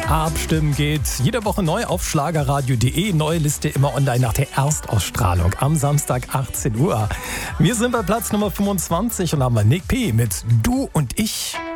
Abstimmen geht jede Woche neu auf schlagerradio.de. Neue Liste immer online nach der Erstausstrahlung am Samstag 18 Uhr. Wir sind bei Platz Nummer 25 und haben Nick P. mit Du und ich.